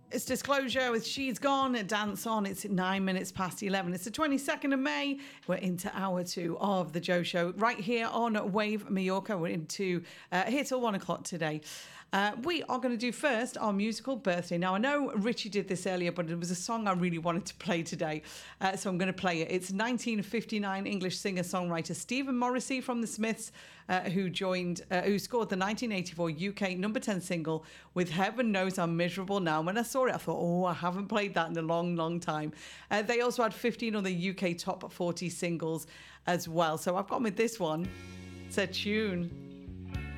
It's Disclosure with She's Gone, Dance On. It's 9 minutes past 11. It's the 22nd of May. We're into hour 2 of The Joe Show right here on Wave Mallorca. We're into here till 1 o'clock today. We are going to do first our musical birthday. Now, I know Richie did this earlier, but it was a song I really wanted to play today, so I'm going to play it. It's 1959 English singer-songwriter Stephen Morrissey from The Smiths, who scored the 1984 UK number 10 single with Heaven Knows I'm Miserable Now. When I saw it, I thought, I haven't played that in a long, long time. They also had 15 other UK top 40 singles as well. So I've gone with this one. It's a tune.